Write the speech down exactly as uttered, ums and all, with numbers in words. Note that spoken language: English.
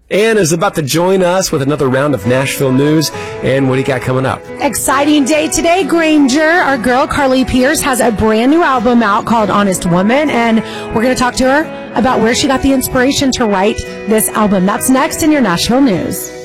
Ann is about to join us with another round of Nashville news. And what do you got coming up? Exciting day today, Granger. Our girl, Carly Pierce, has a brand new album out called Honest Woman, and we're going to talk to her about where she got the inspiration to write this album. That's next in your Nashville news.